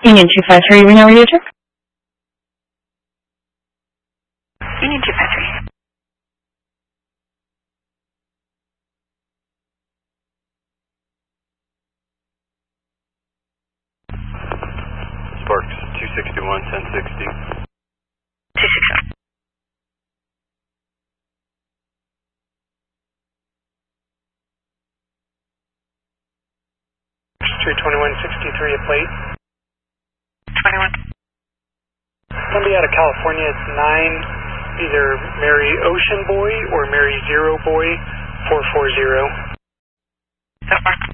Union 253, we know where you took? Union 253. Sparks 261, 1060. 261. Street 2163 at plate. 21. Somebody out of California, it's 9, either Mary Ocean Boy or Mary Zero Boy 440. So far.